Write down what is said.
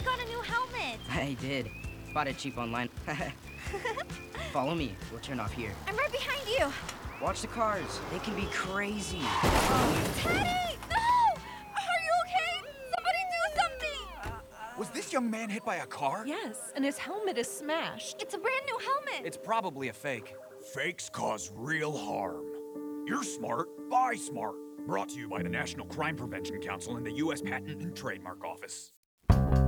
got a new helmet. I did. Bought it cheap online. Follow me. We'll turn off here. I'm right behind you. Watch the cars. They can be crazy. Teddy! No! Are you okay? Somebody do something! Was this young man hit by a car? Yes, and his helmet is smashed. It's a brand new helmet. It's probably a fake. Fakes cause real harm. You're smart, buy smart. Brought to you by the National Crime Prevention Council and the U.S. Patent and Trademark Office.